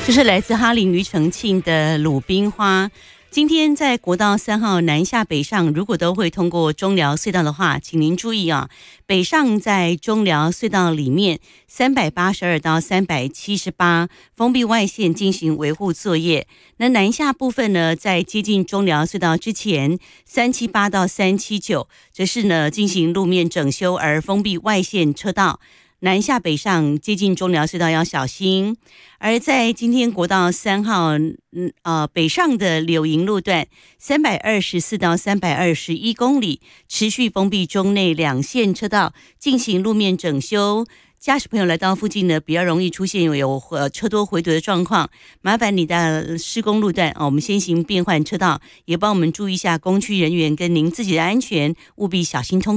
这是来自哈林庾澄庆的鲁冰花。今天在国道3号南下北上，如果都会通过中寮隧道的话，请您注意啊，北上在中寮隧道里面382到378封闭外线进行维护作业。那南下部分呢，在接近中寮隧道之前378到379则是呢进行路面整修而封闭外线车道。南下北上接近中寮隧道要小心，而在今天国道3号北上的柳营路段324到321公里持续封闭中内两线车道进行路面整修。驾驶朋友来到附近呢，比较容易出现有车多回堵的状况，麻烦你的施工路段我们先行变换车道，也帮我们注意一下工区人员跟您自己的安全，务必小心通过。